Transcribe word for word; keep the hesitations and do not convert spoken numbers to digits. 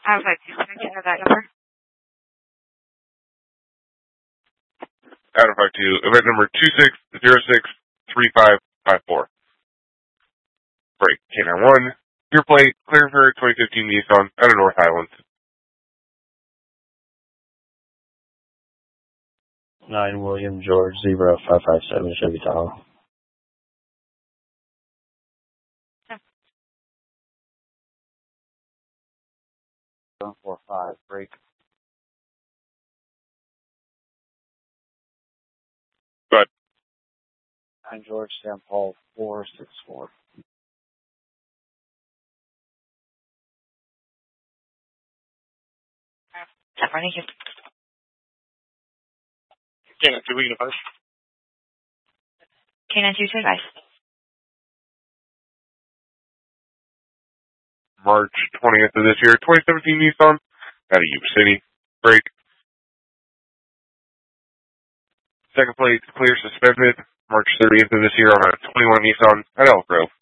I was like, can I get that number? Adam five two, event number two six zero six three five five four. Break, K nine one, your plate, clear for twenty fifteen Nissan out of North Island. nine William George, zero five five seven Chevy Tahoe. seven four five, break. Go ahead. nine George, Sam Paul, four six four. Thank you. K nine two, we can advise. K nine two to advice. March twentieth of this year, twenty seventeen Nissan out of Yuba City. Break. Second plate, clear suspended. March thirtieth of this year on a twenty-one Nissan at Elk Grove.